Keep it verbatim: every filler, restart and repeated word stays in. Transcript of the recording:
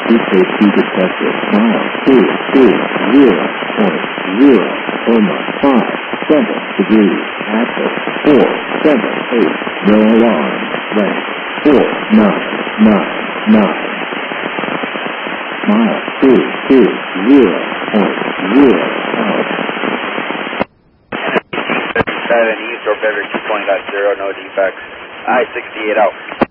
T K C detected. Mile two two zero point zero Coma five seven degrees. Access four seven eight. No alarm. Rank four nine nine nine. Mile two two zero point zero out. seven East or Beverage two twenty point zero, no defects. I sixty-eight out.